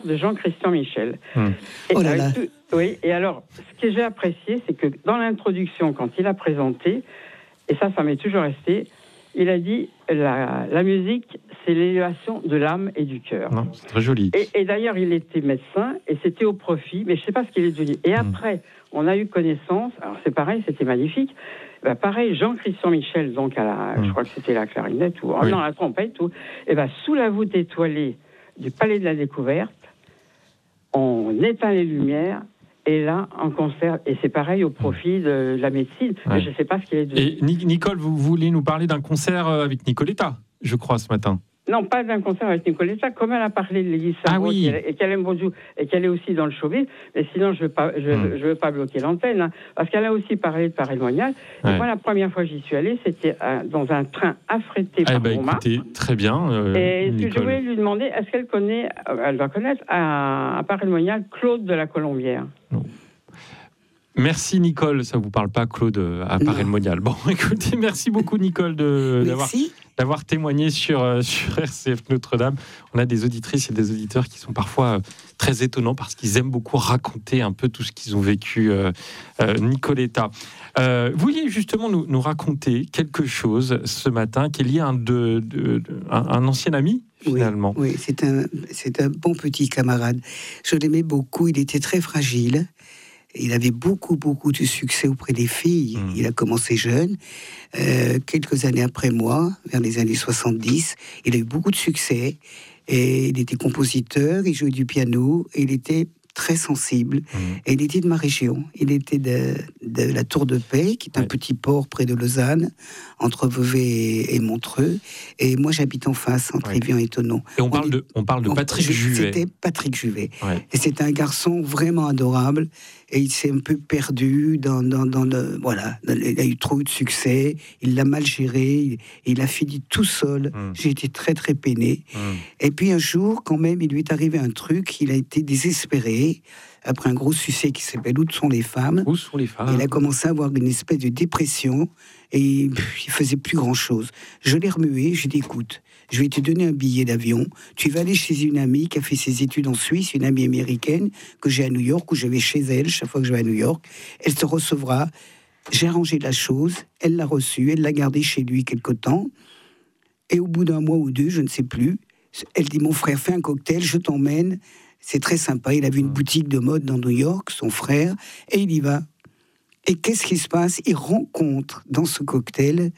de Jean-Christian Michel. Oh là là. Oui, et alors, ce que j'ai apprécié, c'est que dans l'introduction, quand il a présenté, et ça m'est toujours resté, il a dit la musique, c'est l'élévation de l'âme et du cœur. C'est très joli. Et d'ailleurs, il était médecin, et c'était au profit, mais je ne sais pas ce qu'il est devenu. Et après, on a eu connaissance, alors c'est pareil, c'était magnifique. Pareil, Jean-Christian Michel, donc je crois que c'était la clarinette, ou non, la trompette, sous la voûte étoilée du Palais de la Découverte, on éteint les lumières, et là, en concert, et c'est pareil au profit de la médecine, mais je ne sais pas ce qu'il est devenu. Et Nicole, vous voulez nous parler d'un concert avec Nicoletta, je crois, ce matin. Non, pas d'un concert avec Nicoletta, comme elle a parlé de l'Élise Sarraud, et qu'elle aime beaucoup, et qu'elle est aussi dans le showbiz, mais sinon je veux pas bloquer l'antenne, parce qu'elle a aussi parlé de Paray-le-Monial. Et moi, la première fois que j'y suis allée, c'était dans un train affrété par Montmartre. Écoutez, très bien. Et Nicole. je voulais lui demander, est-ce qu'elle connaît, elle doit connaître à Paray-le-Monial, Claude de la Colombière. Non. Merci Nicole, ça vous parle pas Claude à Paray-le-Monial. Bon, écoutez, merci beaucoup Nicole d'avoir témoigné sur RCF Notre-Dame. On a des auditrices et des auditeurs qui sont parfois très étonnants parce qu'ils aiment beaucoup raconter un peu tout ce qu'ils ont vécu. Nicoletta, vous vouliez justement nous raconter quelque chose ce matin qui est lié à un ancien ami finalement. Oui, c'est un bon petit camarade. Je l'aimais beaucoup, il était très fragile. Il avait beaucoup de succès auprès des filles. Il a commencé jeune. Quelques années après moi, vers les années 70, il a eu beaucoup de succès. Et il était compositeur, il jouait du piano, et il était très sensible. Et il était de ma région. Il était de la Tour de Paix, qui est un petit port près de Lausanne, entre Vevey et Montreux. Et moi, j'habite en face, entre Évian et Thonon. Et on parle de Patrick Juvet. C'était Patrick Juvet. Et c'est un garçon vraiment adorable. Et il s'est un peu perdu dans le... Voilà, il a eu trop de succès, il l'a mal géré, il a fini tout seul. J'ai été très peiné. Et puis un jour, quand même, il lui est arrivé un truc, il a été désespéré, après un gros succès qui s'appelle « Où sont les femmes ?» Où sont les femmes ? Il a commencé à avoir une espèce de dépression, et il faisait plus grand-chose. Je l'ai remué, je lui ai dit, écoute, je vais te donner un billet d'avion, tu vas aller chez une amie qui a fait ses études en Suisse, une amie américaine que j'ai à New York, où je vais chez elle chaque fois que je vais à New York, elle te recevra. J'ai arrangé la chose, elle l'a reçue, elle l'a gardée chez lui quelque temps, et au bout d'un mois ou deux, je ne sais plus, elle dit, mon frère, fais un cocktail, je t'emmène, c'est très sympa, il avait une boutique de mode dans New York, son frère, et il y va. Et qu'est-ce qui se passe ? Il rencontre dans ce cocktail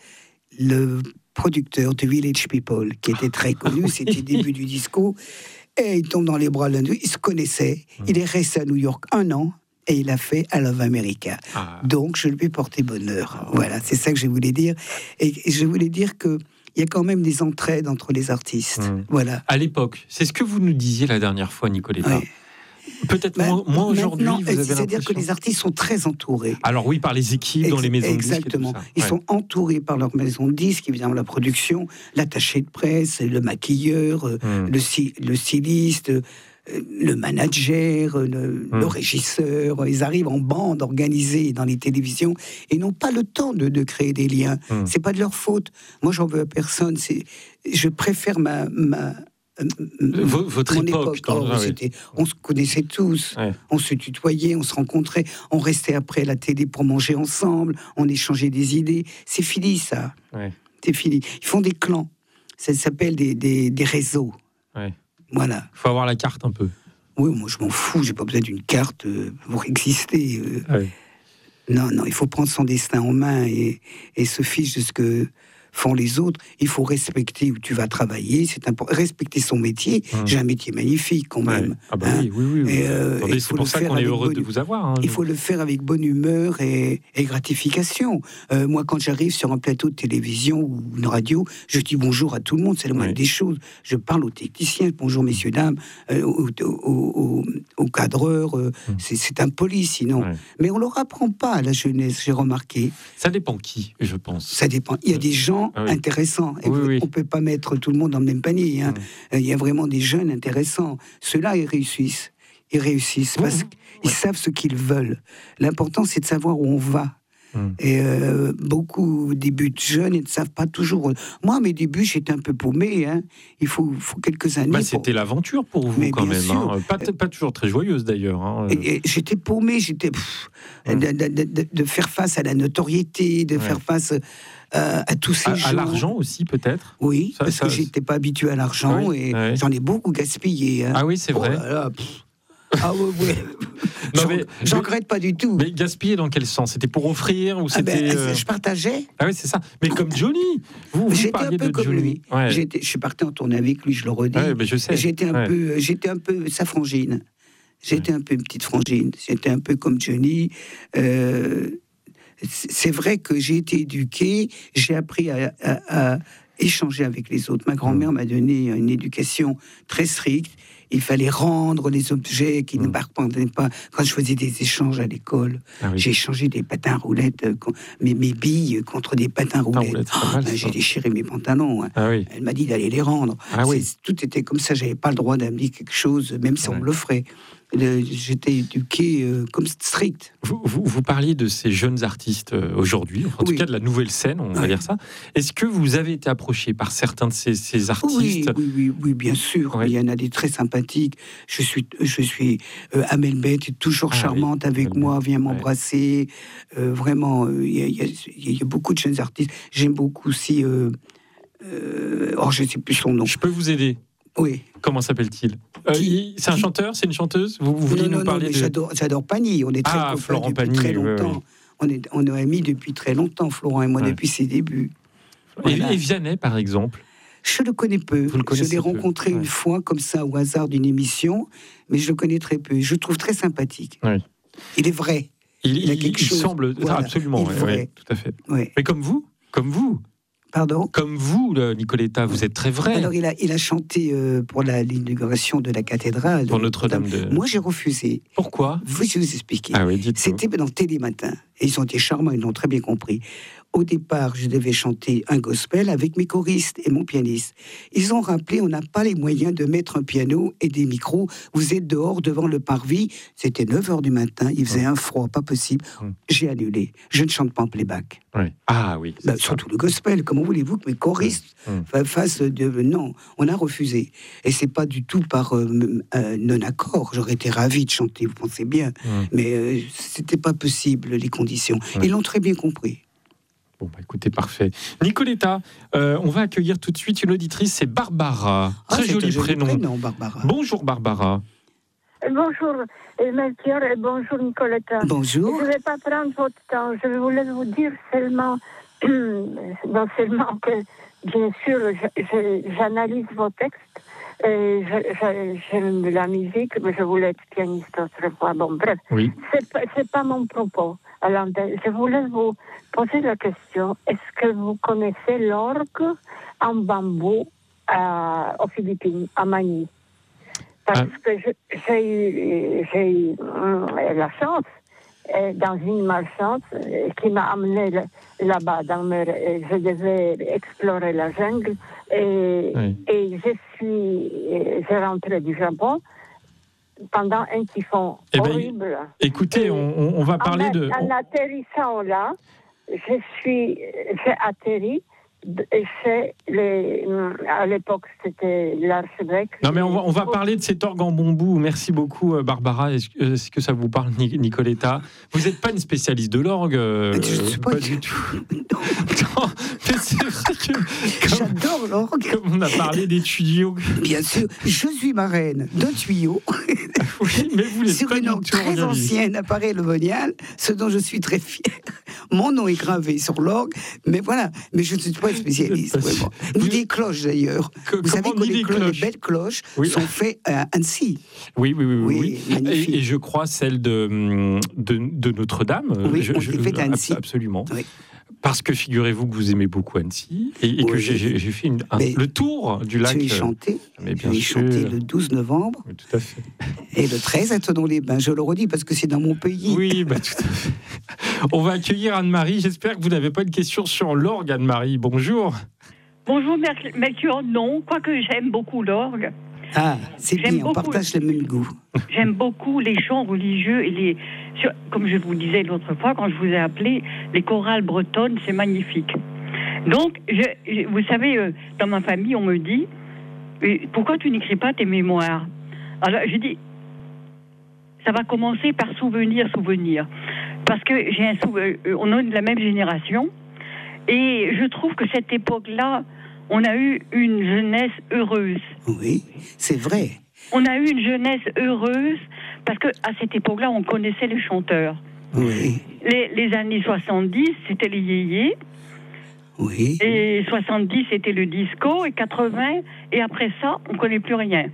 le producteur de Village People, qui était très connu, c'était le début du disco, et il tombe dans les bras l'un d'eux, ils se connaissaient, il est resté à New York 1 an, et il a fait I Love America. Donc je lui ai porté bonheur. Voilà, c'est ça que je voulais dire. Et je voulais dire que il y a quand même des entraides entre les artistes. Voilà. À l'époque, c'est ce que vous nous disiez la dernière fois, Nicoletta. Peut-être moins aujourd'hui. C'est-à-dire que les artistes sont très entourés. Alors oui, par les équipes dans les maisons de disques. Exactement. Ils sont entourés par leur maison de disques, évidemment la production, l'attaché de presse, le maquilleur, le styliste, le manager, le régisseur. Ils arrivent en bande organisée dans les télévisions et n'ont pas le temps de créer des liens. C'est pas de leur faute. Moi, j'en veux à personne. Je préfère votre époque. On se connaissait tous, on se tutoyait, on se rencontrait, on restait après à la télé pour manger ensemble, on échangeait des idées. C'est fini ça. C'est fini. Ils font des clans. Ça s'appelle des réseaux. Voilà. Il faut avoir la carte un peu. Oui, moi je m'en fous, j'ai pas besoin d'une carte pour exister. Non, il faut prendre son destin en main et se fiche de ce que font les autres. Il faut respecter où tu vas travailler, c'est important. Respecter son métier. J'ai un métier magnifique quand même. Oui. C'est pour ça qu'on est heureux de vous avoir. Il faut le faire avec bonne humeur et gratification. Moi, quand j'arrive sur un plateau de télévision ou une radio, je dis bonjour à tout le monde, c'est la moindre des choses. Je parle aux techniciens, bonjour messieurs, dames, aux cadreurs, c'est impoli sinon. Mais on ne leur apprend pas à la jeunesse, j'ai remarqué. Ça dépend qui, je pense. Ça dépend. Il y a des gens intéressants. Et on ne peut pas mettre tout le monde dans le même panier. Il y a vraiment des jeunes intéressants. Ceux-là, ils réussissent. Ils réussissent parce qu'ils savent ce qu'ils veulent. L'important, c'est de savoir où on va. Et beaucoup débutent jeunes et ne savent pas toujours. Moi, à mes débuts, j'étais un peu paumée. Hein. Il faut quelques années. C'était l'aventure pour vous, quand même. Hein. Pas toujours très joyeuse, d'ailleurs. Hein. Et j'étais paumée. De faire face à la notoriété, de faire face à tous ces gens. À l'argent aussi, peut-être. Oui, parce que j'étais pas habituée à l'argent et j'en ai beaucoup gaspillé. Hein. Ah oui, c'est vrai. Oui. J'en regrette pas du tout. Mais gaspiller dans quel sens? C'était pour offrir ou c'était je partageais. Ah oui, c'est ça. Mais comme Johnny, vous parliez de Johnny. Lui. Ouais. Je suis partie en tournée avec lui, je le redis. Ouais, mais je sais. J'étais un peu sa frangine. J'étais un peu une petite frangine. J'étais un peu comme Johnny. C'est vrai que j'ai été éduquée. J'ai appris à échanger avec les autres. Ma grand-mère m'a donné une éducation très stricte. Il fallait rendre les objets qui ne m'appartenaient pas. Quand je faisais des échanges à l'école, j'ai échangé des patins à roulettes, mes billes contre des patins à roulettes. J'ai déchiré mes pantalons. Hein. Elle m'a dit d'aller les rendre. Tout était comme ça. J'avais pas le droit d'amener quelque chose, même si on me l'offrait. J'étais éduquée comme strict. Vous parliez de ces jeunes artistes aujourd'hui, en tout cas de la nouvelle scène, on va dire ça. Est-ce que vous avez été approché par certains de ces artistes? Oui, bien sûr. Il y en a des très sympathiques. Je suis Amel Beth est toujours charmante avec moi, vient m'embrasser. Vraiment, il y a beaucoup de jeunes artistes. J'aime beaucoup aussi. Je ne sais plus son nom. Je peux vous aider? Oui. Comment s'appelle-t-il? C'est un chanteur? C'est une chanteuse? Vous voulez nous parler de... J'adore Pagny. On est très copains Florent depuis Pagny, très longtemps. On est amis depuis très longtemps, Florent et moi, depuis ses débuts. Et Vianney, par exemple? Je le connais peu. Je l'ai rencontré une fois, comme ça, au hasard d'une émission, mais je le connais très peu. Je le trouve très sympathique. Il est vrai. Il a quelque chose. Semble... Absolument, tout à fait. Mais comme vous. Pardon? Comme vous, Nicoletta, vous êtes très vrai. Alors, il a chanté pour l'inauguration de la cathédrale. Pour Notre-Dame de... Moi, j'ai refusé. Pourquoi? Je vais vous expliquer. Dites-moi. C'était dans Télématin. Et ils ont été charmants, ils l'ont très bien compris. Au départ, je devais chanter un gospel avec mes choristes et mon pianiste. Ils ont rappelé, on n'a pas les moyens de mettre un piano et des micros. Vous êtes dehors devant le parvis. C'était 9h du matin, il faisait un froid, pas possible. J'ai annulé. Je ne chante pas en playback. Surtout le gospel. Comment voulez-vous que mes choristes fassent de... Non, on a refusé. Et c'est pas du tout par non-accord. J'aurais été ravi de chanter, vous pensez bien. Mais c'était pas possible, les conditions. Ils l'ont très bien compris. Bon, écoutez, parfait. Nicoletta, on va accueillir tout de suite une auditrice, c'est Barbara. Très joli prénom, Barbara. Bonjour, Barbara. Bonjour, Melchior, et bonjour, Nicoletta. Bonjour. Je ne vais pas prendre votre temps. Je voulais vous dire seulement que, bien sûr, j'analyse vos textes. J'aime la musique, mais je voulais être pianiste autrefois. Bon, bref, c'est pas mon propos. Alors, je voulais vous poser la question, est-ce que vous connaissez l'orgue en bambou aux Philippines, à Manille? Parce que j'ai eu la chance, dans une malchance, qui m'a amené là-bas. Je devais explorer la jungle et j'ai rentré du Japon pendant un typhon horrible. Écoutez, on va parler de... En atterrissant là, j'ai atterri chez à l'époque, c'était l'archevêque. Non, mais on va parler de cet orgue en bambou. Merci beaucoup, Barbara. Est-ce que ça vous parle, Nicoletta? Vous n'êtes pas une spécialiste de l'orgue? Pas du tout. Non, mais c'est vrai que... J'adore l'orgue. Comme on a parlé des tuyaux. Bien sûr, je suis marraine d'un tuyau. Oui, mais vous n'êtes sur pas une orgue très ancienne, appareil Le Monial, ce dont je suis très fière. Mon nom est gravé sur l'orgue, mais voilà. Mais je ne suis pas spécialiste. Ni les cloches d'ailleurs. Vous savez que les belles cloches sont faites à Annecy. Oui. Et je crois celle de Notre-Dame. Oui, je fais à Annecy. Absolument. Oui. Parce que figurez-vous que vous aimez beaucoup Annecy et que j'ai fait le tour du lac. Tu y chanté. Tu y chanté le 12 novembre. Oui, tout à fait. Et le 13 à Thonon-les-Bains. Je le redis parce que c'est dans mon pays. Oui, tout à fait. On va accueillir Anne-Marie. J'espère que vous n'avez pas de questions sur l'orgue, Anne-Marie. Bonjour. Bonjour, Melchior. Non, quoique j'aime beaucoup l'orgue. Ah, c'est bien, on partage le même goût. J'aime beaucoup les chants religieux et comme je vous disais l'autre fois, quand je vous ai appelé, les chorales bretonnes, c'est magnifique. Donc, vous savez, dans ma famille, on me dit, pourquoi tu n'écris pas tes mémoires? Alors, je dis, ça va commencer par souvenir. Parce que on est de la même génération, et je trouve que cette époque-là, on a eu une jeunesse heureuse. Oui, c'est vrai. On a eu une jeunesse heureuse, parce qu'à cette époque-là, on connaissait les chanteurs. Oui. Les années 70, c'était les yéyés. Oui. Et 70, c'était le disco, et 80, et après ça, on ne connaît plus rien.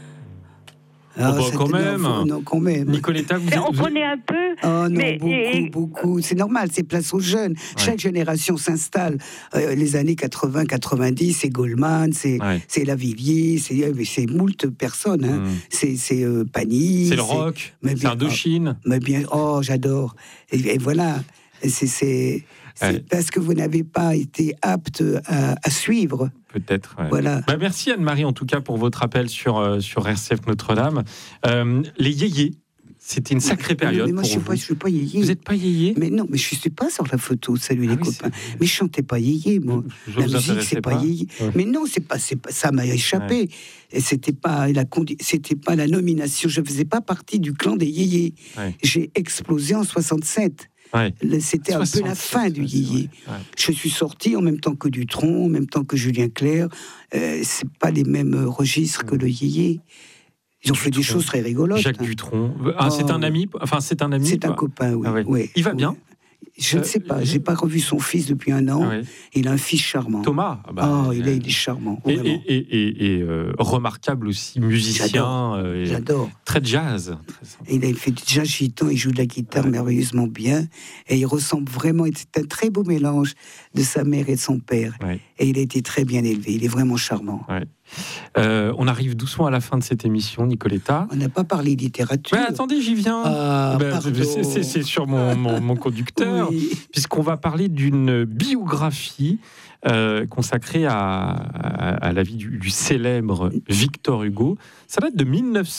Ah, quand même. Nicoletta, on connaît un peu. Oh non, mais beaucoup. C'est normal, c'est place aux jeunes. Ouais. Chaque génération s'installe. Les années 80, 90, c'est Goldman, c'est Lavilliers, c'est moult personnes. Hein. C'est Pagny. C'est le rock, c'est Indochine. Mais bien, j'adore. Et voilà, c'est parce que vous n'avez pas été apte à suivre. Peut-être. Ouais. Voilà. Merci Anne-Marie en tout cas pour votre appel sur RCF Notre-Dame. Les yéyés, c'était une sacrée période. Mais moi, je ne suis pas yéyé. Vous n'êtes pas yéyé? Mais non, mais je ne suis pas sur la photo. Salut les copains. Mais je ne chantais pas yéyé, moi. La musique, c'est pas yéyé. Ouais. Mais non, c'est pas, ça m'a échappé. Ouais. Et c'était pas la nomination. Je ne faisais pas partie du clan des yéyés. Ouais. J'ai explosé en 67. Ouais. C'était un peu la fin du yéyé. Ouais. Je suis sorti en même temps que Dutronc, en même temps que Julien Clerc. C'est pas les mêmes registres que le yéyé. Ils ont fait des choses très rigolotes. Jacques Dutronc. C'est un ami. Enfin, c'est un ami. C'est un copain, oui. Ah ouais. Ouais. Il va bien. Je ne sais pas, j'ai pas revu son fils depuis 1 an. Ouais. Il a un fils charmant. Thomas. Il est charmant. Et remarquable aussi, musicien. J'adore. Très jazz. Il a fait du jazz gitan, il joue de la guitare merveilleusement bien. Et il ressemble vraiment, c'est un très beau mélange de sa mère et de son père. Ouais. Et il a été très bien élevé, il est vraiment charmant. Ouais. On arrive doucement à la fin de cette émission, Nicoletta. On n'a pas parlé littérature. Mais attendez, j'y viin. C'est sur mon conducteur, oui. Puisqu'on va parler d'une biographie consacrée à la vie du célèbre Victor Hugo. Ça date de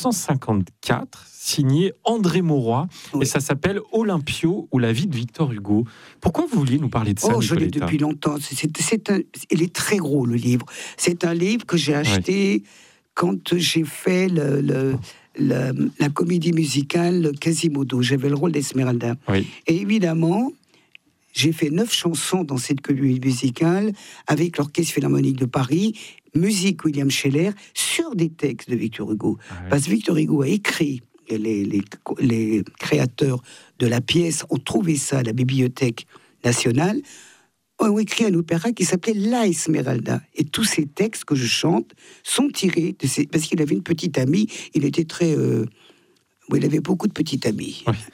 1954, signé André Mauroy, et ça s'appelle Olympio ou la vie de Victor Hugo. Pourquoi vous vouliez nous parler de ça, Nicoletta? Je l'ai depuis longtemps. Il est très gros, le livre. C'est un livre que j'ai acheté quand j'ai fait la comédie musicale Quasimodo. J'avais le rôle d'Esmeralda. Oui. Et évidemment, j'ai fait 9 chansons dans cette comédie musicale avec l'Orchestre Philharmonique de Paris, musique William Scheller, sur des textes de Victor Hugo. Parce que Victor Hugo a écrit, les créateurs de la pièce ont trouvé ça à la Bibliothèque nationale, ont écrit un opéra qui s'appelait La Esmeralda. Et tous ces textes que je chante sont tirés de ces... Parce qu'il avait une petite amie, il était très... il avait beaucoup de petites amies. Oui.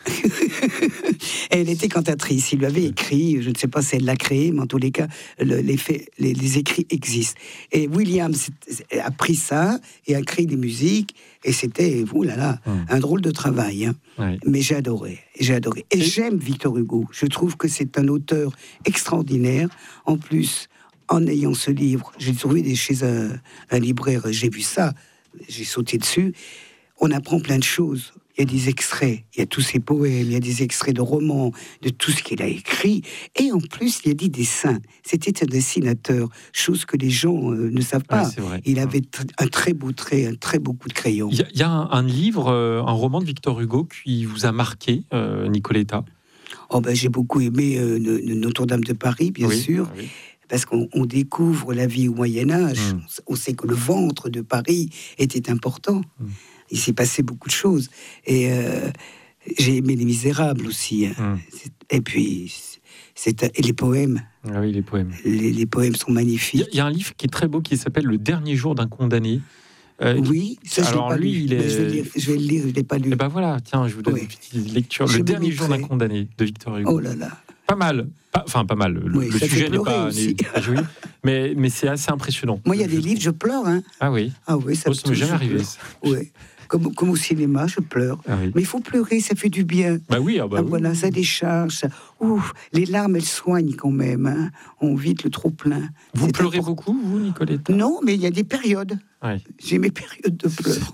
Et elle était cantatrice. Il lui avait écrit, je ne sais pas si elle l'a créé, mais en tous les cas, les écrits existent. Et William a pris ça et a créé des musiques. Et c'était, un drôle de travail. Hein. Oui. Mais j'ai adoré. Et j'aime Victor Hugo. Je trouve que c'est un auteur extraordinaire. En plus, en ayant ce livre, j'ai trouvé chez un libraire, j'ai vu ça, j'ai sauté dessus. On apprend plein de choses. Il y a des extraits, il y a tous ses poèmes, il y a des extraits de romans, de tout ce qu'il a écrit. Et en plus, il y a des dessins. C'était un dessinateur, chose que les gens ne savent pas. Il avait un très beau trait, un très beau coup de crayon. Il y a un livre, un roman de Victor Hugo qui vous a marqué, Nicoletta? J'ai beaucoup aimé Notre-Dame de Paris, bien sûr. Oui. Parce qu'on découvre la vie au Moyen-Âge. On sait que le ventre de Paris était important. Il s'est passé beaucoup de choses. Et j'ai aimé Les Misérables aussi. Hein. Et puis, et les poèmes. Ah oui, les poèmes. Les poèmes sont magnifiques. Il y a un livre qui est très beau qui s'appelle Le Dernier jour d'un condamné. Oui, ça je l'ai pas lu. Je vais le lire, je ne l'ai pas lu. Et ben voilà, tiens, je vous donne une petite lecture. Le Dernier jour d'un condamné de Victor Hugo. Oh là là. Pas mal. Pas mal. Le sujet n'est pas joui, mais c'est assez impressionnant. Moi, il y a des livres, je pleure. Hein. Ah oui. Ça m'est jamais arrivé. Oui. Comme au cinéma, je pleure. Ah oui. Mais il faut pleurer, ça fait du bien. Oui, voilà, ça décharge. Les larmes, elles soignent quand même. Hein. On vide le trop-plein. Vous pleurez beaucoup, vous, Nicoletta? Non, mais il y a des périodes. Ouais. J'ai mes périodes de pleurs.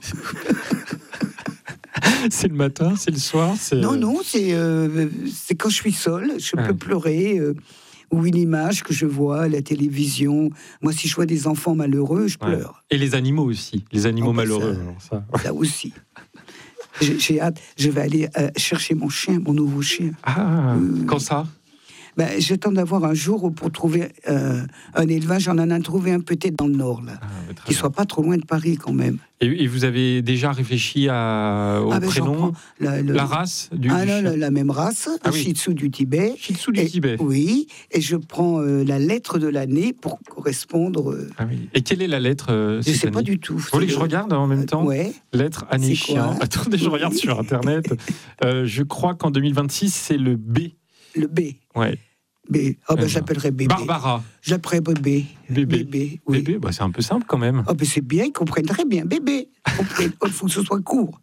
C'est le matin, c'est le soir, Non, c'est quand je suis seule, je peux pleurer. Ou une image que je vois à la télévision. Moi, si je vois des enfants malheureux, je pleure. Et les animaux aussi, les animaux malheureux. Ça aussi. J'ai hâte. Je vais aller chercher mon nouveau chien. Quand ça ? J'attends d'avoir un jour pour trouver un élevage. J'en en ai trouvé un peut-être dans le Nord, là. Qui ne soit pas trop loin de Paris, quand même. Et vous avez déjà réfléchi au prénom, la race du chien ? La même race, Shih Tzu du Tibet. Shih Tzu du Tibet. Oui, et je prends la lettre de l'année pour correspondre... Et quelle est la lettre je ne sais pas du tout. Vous voulez que je regarde en même temps ? Ouais. Lettre année chien. Attendez, je regarde sur Internet. Je crois qu'en 2026, c'est le B. Le B. Ouais. B. J'appellerai bébé. Barbara. J'appellerai bébé. Bébé. Oui. Bébé, c'est un peu simple quand même. C'est bien, ils comprennent très bien. Bébé. Il faut que ce soit court.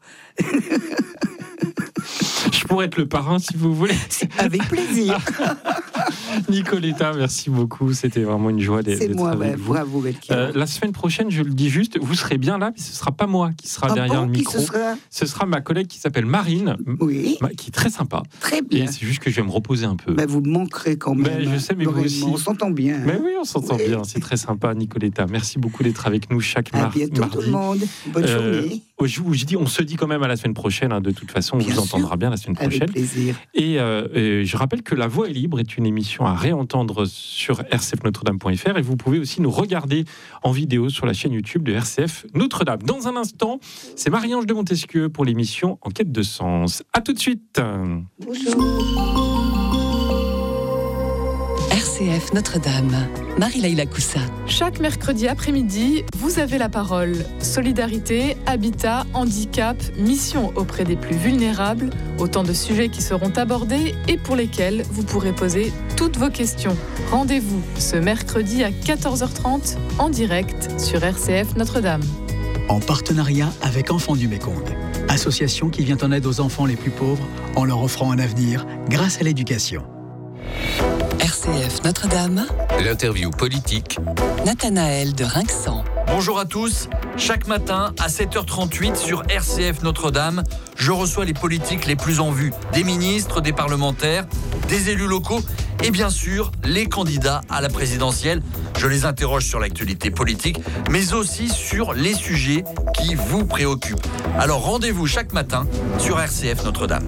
Je pourrais être le parrain si vous voulez. Avec plaisir. Nicoletta, merci beaucoup. C'était vraiment une joie d'être avec vous. Bravo, la semaine prochaine, je le dis juste, vous serez bien là, mais ce ne sera pas moi qui sera derrière le micro. Ce sera ma collègue qui s'appelle Marine, qui est très sympa. Très bien. Et c'est juste que je vais me reposer un peu. Vous me manquerez quand même. Je sais, mais vous aussi. On s'entend bien. Mais oui, on s'entend bien. C'est très sympa, Nicoletta. Merci beaucoup d'être avec nous chaque mardi. À bientôt tout le monde. Bonne journée. On se dit quand même à la semaine prochaine. De toute façon, on vous entendra bien la semaine prochaine. Avec plaisir. Et je rappelle que La Voix est libre est une émission à réentendre sur rcfnotredame.fr et vous pouvez aussi nous regarder en vidéo sur la chaîne YouTube de RCF Notre-Dame. Dans un instant, c'est Marie-Ange de Montesquieu pour l'émission En quête de sens. À tout de suite. Bonjour. RCF Notre-Dame, Marie-Laïla Coussa. Chaque mercredi après-midi, vous avez la parole. Solidarité, habitat, handicap, mission auprès des plus vulnérables, autant de sujets qui seront abordés et pour lesquels vous pourrez poser toutes vos questions. Rendez-vous ce mercredi à 14h30 en direct sur RCF Notre-Dame. En partenariat avec Enfants du Mékong, association qui vient en aide aux enfants les plus pauvres en leur offrant un avenir grâce à l'éducation. RCF Notre-Dame. L'interview politique. Nathanaël de Rinxan. Bonjour à tous. Chaque matin à 7h38 sur RCF Notre-Dame, je reçois les politiques les plus en vue. Des ministres, des parlementaires, des élus locaux et bien sûr les candidats à la présidentielle. Je les interroge sur l'actualité politique, mais aussi sur les sujets qui vous préoccupent. Alors rendez-vous chaque matin sur RCF Notre-Dame.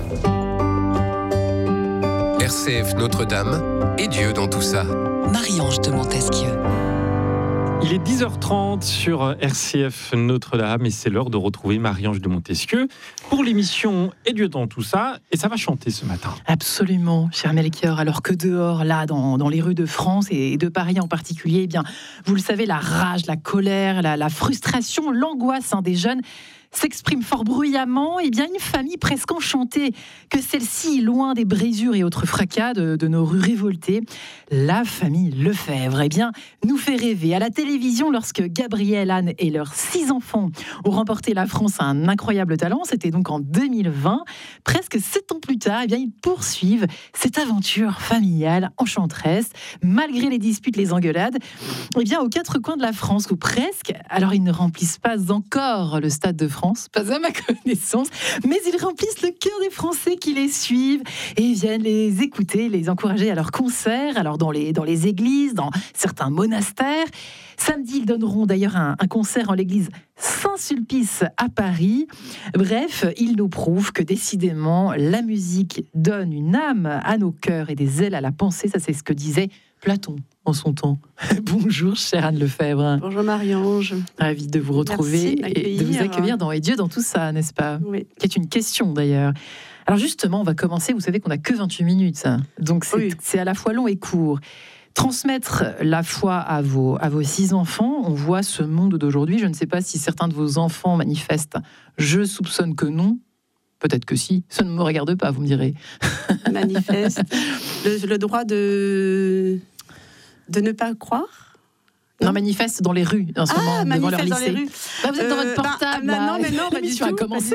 RCF Notre-Dame et Dieu dans tout ça. Marie-Ange de Montesquieu. Il est 10h30 sur RCF Notre-Dame et c'est l'heure de retrouver Marie-Ange de Montesquieu pour l'émission Et Dieu dans tout ça. Et ça va chanter ce matin. Absolument, cher Melchior. Alors que dehors, là, dans les rues de France et de Paris en particulier, eh bien, vous le savez, la rage, la colère, la frustration, l'angoisse des jeunes s'exprime fort bruyamment, eh bien une famille presque enchantée que celle-ci, loin des brisures et autres fracas de nos rues révoltées, la famille Lefebvre, eh bien, nous fait rêver à la télévision lorsque Gabriel, Anne et leurs 6 enfants ont remporté la France à un incroyable talent. C'était donc en 2020. Presque 7 ans plus tard, eh bien, ils poursuivent cette aventure familiale enchanteresse, malgré les disputes, les engueulades, eh bien, aux 4 coins de la France, ou presque. Alors, ils ne remplissent pas encore le Stade de France, pas à ma connaissance, mais ils remplissent le cœur des Français qui les suivent et viennent les écouter, les encourager à leurs concerts, alors dans les églises, dans certains monastères. Samedi, ils donneront d'ailleurs un concert en l'église Saint-Sulpice à Paris. Bref, ils nous prouvent que décidément, la musique donne une âme à nos cœurs et des ailes à la pensée. Ça, c'est ce que disait Platon en son temps. Bonjour, chère Anne Lefebvre. Bonjour Marie-Ange. Ravie de vous retrouver et de vous accueillir dans Et Dieu dans tout ça, n'est-ce pas ? Oui. Qui est une question d'ailleurs. Alors justement, on va commencer, vous savez qu'on n'a que 28 minutes, donc c'est à la fois long et court. Transmettre la foi à vos 6 enfants, on voit ce monde d'aujourd'hui. Je ne sais pas si certains de vos enfants manifestent. Je soupçonne que non. Peut-être que si. Ça ne me regarde pas, vous me direz. Manifeste. Le droit de ne pas croire. Non, manifeste dans les rues en ce moment, devant leur lycée. Dans les rues. Vous êtes dans votre portable. Non, pas du tout. A commencé.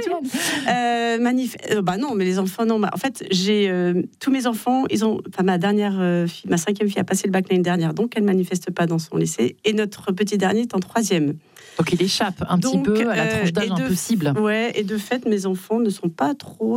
Non, mais les enfants, non. En fait, j'ai tous mes enfants, ma dernière fille, ma 5e fille a passé le bac l'année dernière, donc elle ne manifeste pas dans son lycée. Et notre petit dernier est en 3e. Donc il échappe un petit peu à la tranche d'âge impossible. Ouais, et de fait, mes enfants ne sont pas trop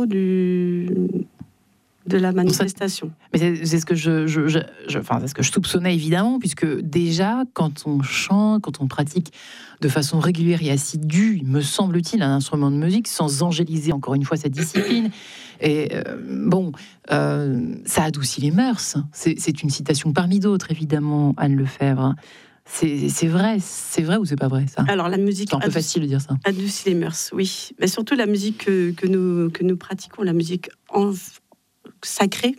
de la manifestation. Mais c'est ce que c'est ce que je soupçonnais évidemment, puisque déjà quand on chante, quand on pratique de façon régulière et assidue, me semble-t-il, un instrument de musique, sans angéliser encore une fois cette discipline, et ça adoucit les mœurs. C'est une citation parmi d'autres, évidemment, Anne Lefebvre. C'est vrai ou c'est pas vrai, ça? Alors la musique, c'est un peu facile de dire ça. Adoucit les mœurs, oui. Mais surtout la musique que nous pratiquons, la musique sacrée,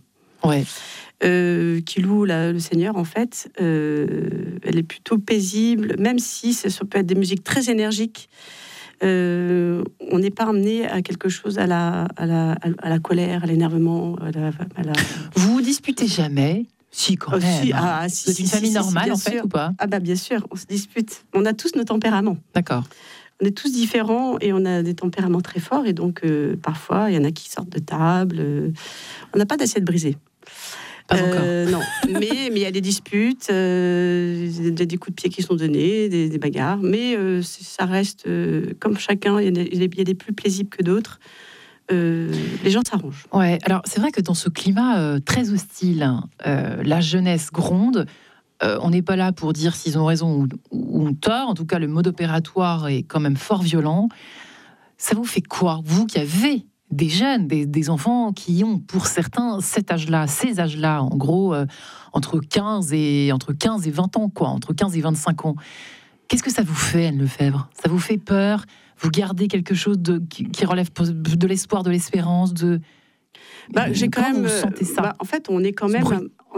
qui loue le Seigneur, en fait, elle est plutôt paisible, même si ça peut être des musiques très énergiques. On n'est pas amené à quelque chose à la colère, à l'énervement. Vous vous disputez jamais? Si, quand même. C'est une famille normale, en fait, ou pas? Ah bah bien sûr, on se dispute. On a tous nos tempéraments. D'accord. On est tous différents et on a des tempéraments très forts. Et donc, parfois, il y en a qui sortent de table. On n'a pas d'assiette brisée. Pas encore. Non, mais il y a des disputes, des coups de pied qui sont donnés, des bagarres. Mais ça reste, comme chacun, il y a des plus paisibles que d'autres. Les gens s'arrangent. Ouais, alors c'est vrai que dans ce climat très hostile, la jeunesse gronde. On n'est pas là pour dire s'ils ont raison ou tort. En tout cas, le mode opératoire est quand même fort violent. Ça vous fait quoi, vous qui avez des jeunes, des enfants qui ont pour certains ces âges-là, en gros, entre 15 et 20 ans, quoi, entre 15 et 25 ans. Qu'est-ce que ça vous fait, Anne Lefebvre? Ça vous fait peur? Vous gardez quelque chose qui relève de l'espoir, de l'espérance, j'ai quand même. Vous sentez ça? En fait, on est quand même.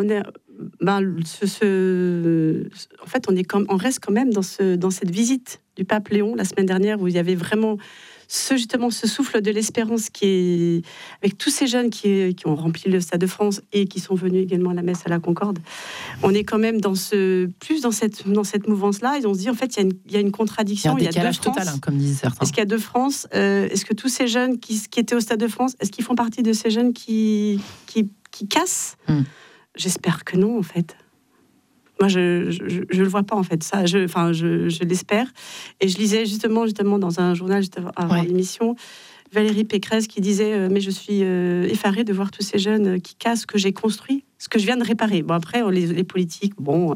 On reste quand même dans cette visite du pape Léon la semaine dernière, où il y avait vraiment ce souffle de l'espérance qui est avec tous ces jeunes qui ont rempli le Stade de France et qui sont venus également à la messe à la Concorde. On est quand même dans cette mouvance-là, et on se dit en fait il y a une contradiction. Il y a un décalage total, comme disaient certains. Est-ce qu'il y a deux France? Est-ce que tous ces jeunes qui étaient au Stade de France, est-ce qu'ils font partie de ces jeunes qui cassent? J'espère que non, en fait. Moi, je le vois pas, en fait. Ça, je l'espère. Et je lisais justement dans un journal juste avant l'émission, Valérie Pécresse qui disait mais je suis effarée de voir tous ces jeunes qui cassent ce que j'ai construit, ce que je viens de réparer. Bon, après, les politiques, on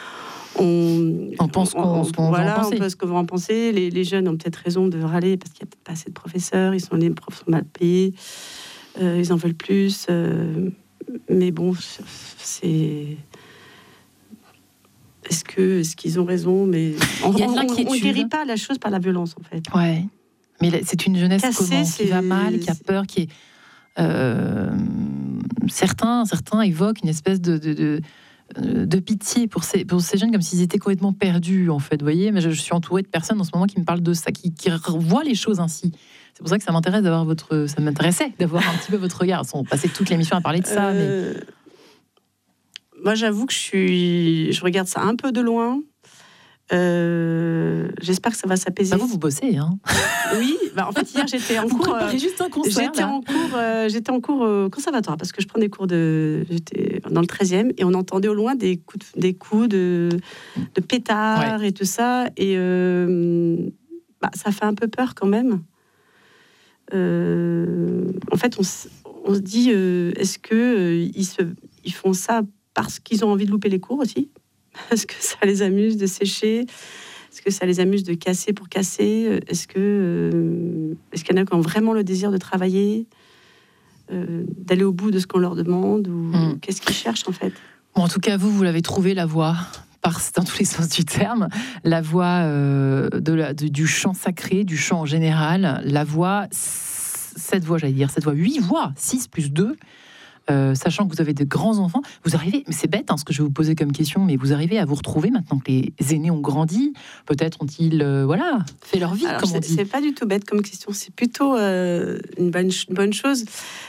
pense qu'on va en penser. Les jeunes ont peut-être raison de râler parce qu'il n'y a peut-être pas assez de professeurs. Les profs sont mal payés. Ils en veulent plus. Mais bon, c'est... Est-ce qu'ils ont raison? Mais on ne guérit pas la chose par la violence, en fait. Ouais. Mais c'est une jeunesse qui va mal, qui a peur, qui est... certains évoquent une espèce de pitié pour ces jeunes, comme s'ils étaient complètement perdus, en fait. Vous voyez, mais je suis entourée de personnes en ce moment qui me parlent de ça, qui voient les choses ainsi. C'est pour ça que ça m'intéressait d'avoir un petit peu votre regard. On passait toute l'émission à parler de ça. Mais... Moi, j'avoue que je regarde ça un peu de loin. J'espère que ça va s'apaiser. Vous bossez, hein? Oui. En fait, hier, j'étais en cours. Juste un concert. J'étais en cours au conservatoire parce que je prends des cours j'étais dans le 13e et on entendait au loin des coups de pétards et tout ça. Et ça fait un peu peur quand même. En fait, on se dit, est-ce que ils font ça parce qu'ils ont envie de louper les cours aussi? Est-ce que ça les amuse de sécher? Est-ce que ça les amuse de casser pour casser? Est-ce qu'il y en a qui ont vraiment le désir de travailler, d'aller au bout de ce qu'on leur demande, ou qu'est-ce qu'ils cherchent en fait? Bon, en tout cas, vous l'avez trouvé, la voie, dans tous les sens du terme, la voie du chant sacré, du chant en général, la voie, 8 voix, 6 plus 2. Sachant que vous avez de grands enfants, vous arrivez, mais c'est bête ce que je vais vous poser comme question, mais vous arrivez à vous retrouver maintenant que les aînés ont grandi, peut-être ont-ils fait leur vie. Alors, comme on dit. C'est pas du tout bête comme question, c'est plutôt une bonne chose.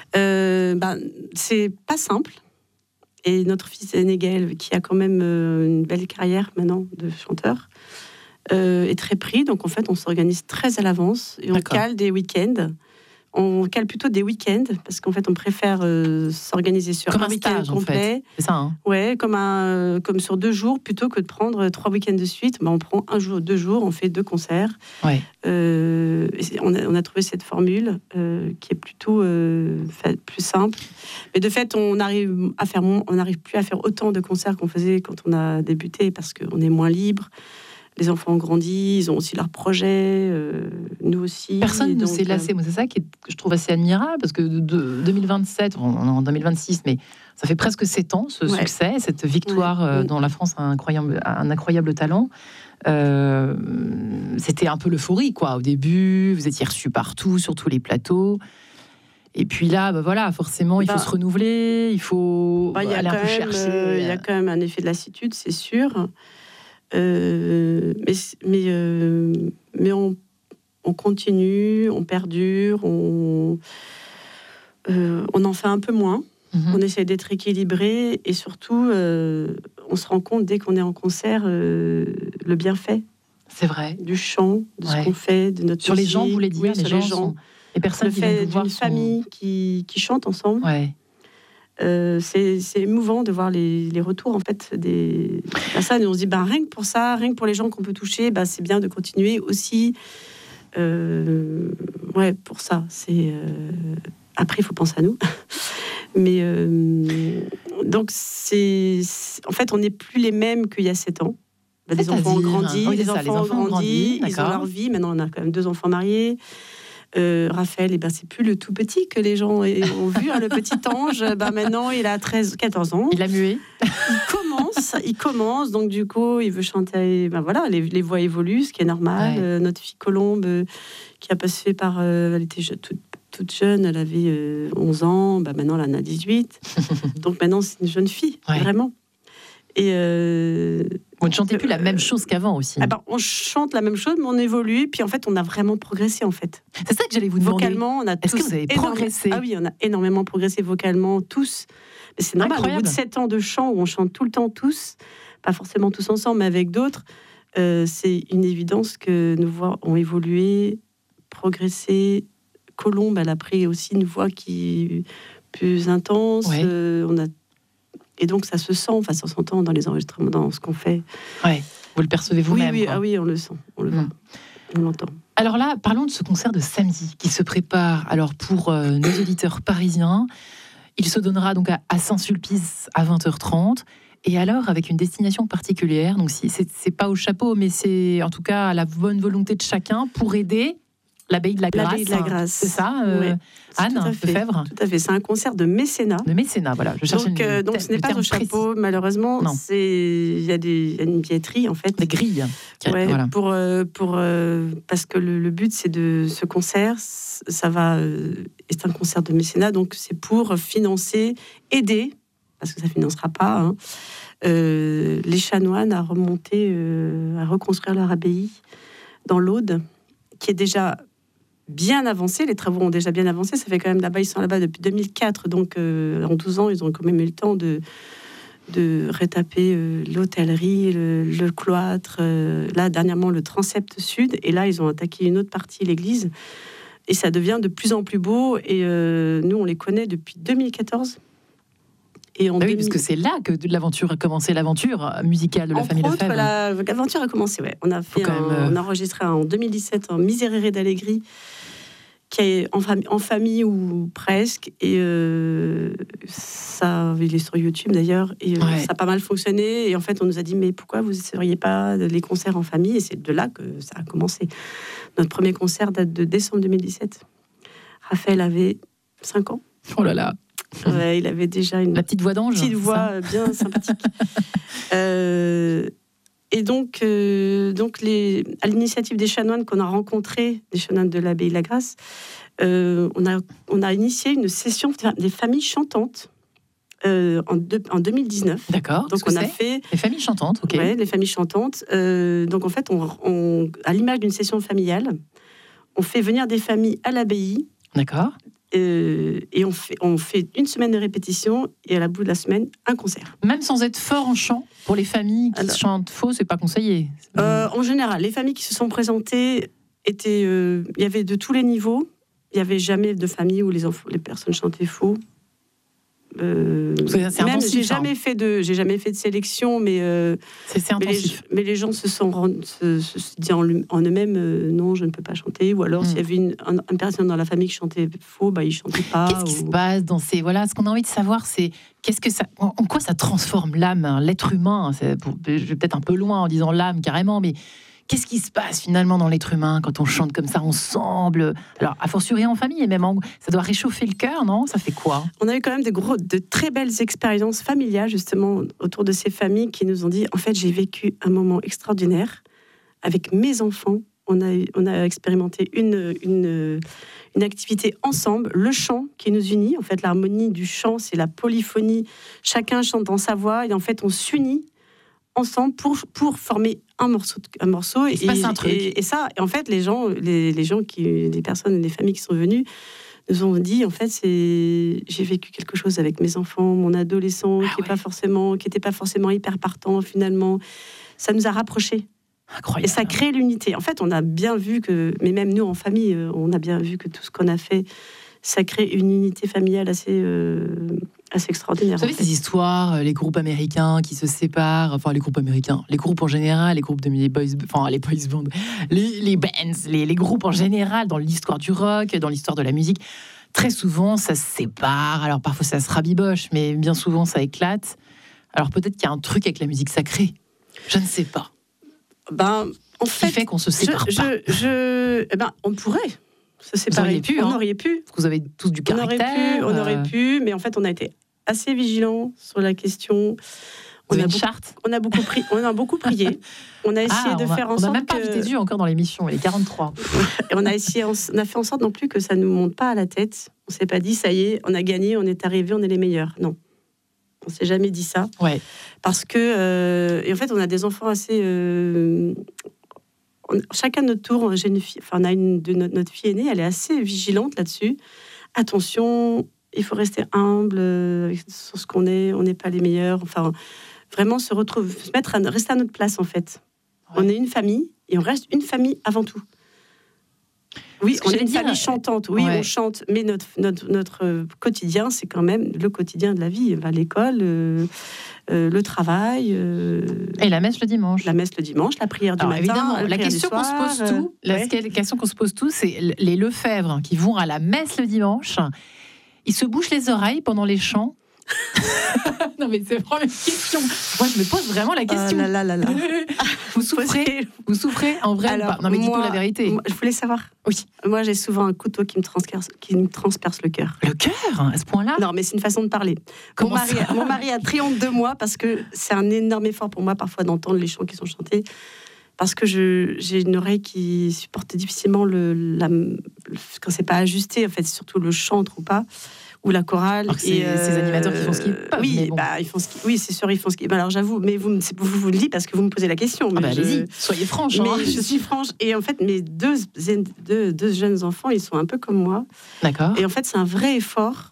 C'est pas simple, et notre fils aîné Gaël, qui a quand même une belle carrière maintenant de chanteur, est très pris, donc en fait on s'organise très à l'avance et on cale des week-ends. on cale plutôt des week-ends, parce qu'en fait, on préfère s'organiser sur comme un week-end stage, complet. En fait. C'est ça, hein. Ouais, comme sur 2 jours, plutôt que de prendre 3 week-ends de suite. On prend 1 jour, 2 jours, on fait 2 concerts. Ouais. On a trouvé cette formule qui est plutôt plus simple. Mais de fait, on n'arrive plus à faire autant de concerts qu'on faisait quand on a débuté, parce qu'on est moins libre. Les enfants ont grandi, ils ont aussi leurs projets, nous aussi. Personne ne s'est lassé. Moi, c'est ça que je trouve assez admirable, parce que de 2027, on est en 2026, mais ça fait presque 7 ans, ce succès, cette victoire dont la France a un incroyable talent. C'était un peu l'euphorie, quoi. Au début, vous étiez reçus partout, sur tous les plateaux. Et puis là, voilà, forcément, il faut se renouveler, il faut aller un peu chercher. Il y a quand même un effet de lassitude, c'est sûr. Mais on continue, on perdure, on en fait un peu moins. On essaie d'être équilibré et surtout, on se rend compte dès qu'on est en concert le bienfait. C'est vrai. Du chant, de ce qu'on fait, de notre sur musique. Les gens, vous voulez dire, les gens. Les personnes le fait d'une famille qui chante ensemble. Ouais. C'est émouvant de voir les retours en fait des personnes. Et on se dit rien que pour ça, rien que pour les gens qu'on peut toucher, c'est bien de continuer aussi. Pour ça. Après, il faut penser à nous. Mais donc en fait, on n'est plus les mêmes qu'il y a 7 ans. Les enfants ont grandi, les enfants ont grandi, ils ont leur vie. Maintenant, on a quand même 2 enfants mariés. Raphaël, c'est plus le tout petit que les gens ont vu, le petit ange. Maintenant, il a 14 ans. Il a mué. Il commence, donc du coup, il veut chanter. Les voix évoluent, ce qui est normal. Ouais. Notre fille Colombe, qui a passé par. Elle était toute jeune, elle avait 11 ans, maintenant elle en a 18. Donc maintenant, c'est une jeune fille, vraiment. Et vous ne chantez plus la même chose qu'avant aussi. On chante la même chose, mais on évolue. Puis en fait, on a vraiment progressé en fait. C'est ça que j'allais vous demander. Vocalement, on a Est-ce que vous avez progressé ? Ah oui, on a énormément progressé vocalement, tous. Mais c'est normal, au bout de 7 ans de chant où on chante tout le temps tous, pas forcément tous ensemble, mais avec d'autres, c'est une évidence que nos voix ont évolué, progressé. Colombe, elle a pris aussi une voix qui est plus intense. Et donc, ça se sent, ça s'entend dans les enregistrements, dans ce qu'on fait. Ouais, vous le percevez vous-même. Oui, on le sent, on le voit, on l'entend. Alors là, parlons de ce concert de samedi qui se prépare. Alors pour nos auditeurs parisiens, il se donnera donc à Saint-Sulpice à 20h30. Et alors, avec une destination particulière, donc c'est pas au chapeau, mais c'est en tout cas à la bonne volonté de chacun pour aider l'Abbaye de la Grâce. L'Abbaye de la Grâce. C'est ça, Anne Lefebvre. Tout à fait, c'est un concert de mécénat. De mécénat, voilà. Donc ce n'est pas au chapeau, malheureusement. Il y a une billetterie, en fait. Des grilles. Voilà. Parce que le but, c'est de ce concert, c'est un concert de mécénat, donc c'est pour financer, aider, parce que ça ne financera pas, les chanoines à reconstruire leur abbaye dans l'Aude, qui est déjà bien avancé, les travaux ont déjà bien avancé, ça fait quand même là-bas, ils sont là-bas depuis 2004, donc en 12 ans, ils ont quand même eu le temps de rétaper l'hôtellerie, le cloître, là dernièrement le transept sud, et là ils ont attaqué une autre partie, l'église, et ça devient de plus en plus beau, et nous on les connaît depuis 2014. Et oui, parce que c'est là que l'aventure a commencé, l'aventure musicale de la famille Lefebvre. L'aventure a commencé, On a enregistré en 2017 en Miserere d'Allegri, qui est en famille ou presque, et ça, il est sur YouTube d'ailleurs, et ça a pas mal fonctionné, et en fait on nous a dit mais pourquoi vous n'essayeriez pas les concerts en famille, et c'est de là que ça a commencé. Notre premier concert date de décembre 2017. Raphaël avait 5 ans. Oh là là. Il avait déjà la petite voix d'ange. Petite voix bien sympathique. Et donc à l'initiative des chanoines qu'on a rencontrés, des chanoines de l'Abbaye de la Grâce, on a initié une session des familles chantantes en 2019. D'accord. Donc on a fait les familles chantantes. Ok. Ouais, les familles chantantes. Donc en fait, à l'image d'une session familiale, on fait venir des familles à l'abbaye. D'accord. Et on fait une semaine de répétition et à la bout de la semaine, un concert. Même sans être fort en chant, pour les familles qui chantent faux, c'est pas conseillé. En général, les familles qui se sont présentées il y avait de tous les niveaux. Il n'y avait jamais de famille où les personnes chantaient faux. C'est même, intensif, j'ai jamais fait de sélection, mais c'est intensif. Mais les gens se dit en eux-mêmes non, je ne peux pas chanter. Ou alors s'il y avait une personne dans la famille qui chantait faux, ils chantaient pas. Qu'est-ce qui se passe dans ces ce qu'on a envie de savoir, c'est en quoi ça transforme l'âme, l'être humain. Je vais peut-être un peu loin en disant l'âme carrément, mais qu'est-ce qui se passe finalement dans l'être humain quand on chante comme ça ensemble? Alors, a fortiori en famille, et même ça doit réchauffer le cœur, non? Ça fait quoi? On a eu quand même de très belles expériences familiales, justement, autour de ces familles qui nous ont dit, en fait, j'ai vécu un moment extraordinaire avec mes enfants. On a expérimenté une activité ensemble, le chant qui nous unit. En fait, l'harmonie du chant, c'est la polyphonie. Chacun chante dans sa voix et en fait, on s'unit ensemble pour former un morceau il se passe un truc. Et ça, et en fait, les personnes, les familles qui sont venues nous ont dit, en fait, j'ai vécu quelque chose avec mes enfants, mon adolescent qui n'était pas forcément hyper partant finalement. Ça nous a rapprochés. Incroyable. Et ça crée l'unité. En fait, on a bien vu mais même nous en famille, on a bien vu que tout ce qu'on a fait, ça crée une unité familiale assez extraordinaire. Vous savez, ces histoires, les groupes américains qui se séparent, enfin les groupes américains, les groupes en général, les groupes les boys bands, les bands, les groupes en général, dans l'histoire du rock, dans l'histoire de la musique, très souvent ça se sépare. Alors parfois ça se rabiboche, mais bien souvent ça éclate. Alors peut-être qu'il y a un truc avec la musique sacrée. Je ne sais pas. En fait, qu'on se sépare pas. On pourrait se séparer. On aurait pu. Vous avez tous du caractère. On aurait pu, mais en fait, on a été assez vigilants sur la question. On a une charte. On a beaucoup prié. On a essayé de faire en sorte. On n'a même pas vu tes yeux encore dans l'émission. Il est 43. Et on a fait en sorte non plus que ça ne nous monte pas à la tête. On s'est pas dit ça y est, on a gagné, on est arrivé, on est les meilleurs. Non. On s'est jamais dit ça. Ouais. Parce que et en fait, on a des enfants assez. Chacun de notre tour, j'ai une fille, on a notre fille aînée, elle est assez vigilante là-dessus. Attention, il faut rester humble sur ce qu'on est. On n'est pas les meilleurs. Enfin, vraiment rester à notre place en fait. Ouais. On est une famille et on reste une famille avant tout. Oui, on est une famille chantante. Oui, on chante, mais notre quotidien, c'est quand même le quotidien de la vie. L'école, le travail. Et la messe le dimanche. La messe le dimanche, la prière du matin. Évidemment, la question qu'on se pose tous, c'est les Lefebvre qui vont à la messe le dimanche. Ils se bouchent les oreilles pendant les chants. Non mais c'est vraiment une question. Moi je me pose vraiment la question. Vous souffrez en vrai? Alors, non mais dites-nous la vérité. Je voulais savoir. Oui. Moi j'ai souvent un couteau qui me transperce le cœur. Le cœur à ce point-là? Non mais c'est une façon de parler. Mon mari a triomphe de moi parce que c'est un énorme effort pour moi parfois d'entendre les chants qui sont chantés. Parce que j'ai une oreille qui supporte difficilement quand c'est pas ajusté, en fait, surtout le chant ou pas, ou la chorale. C'est ces animateurs qui font ce qu'ils peuvent. Oui, oui, c'est sûr, ils font ce qu'ils peuvent. Alors j'avoue, mais vous le dites parce que vous me posez la question. Mais allez-y, soyez franche. Mais je suis franche. Et en fait, mes deux jeunes enfants, ils sont un peu comme moi. D'accord. Et en fait, c'est un vrai effort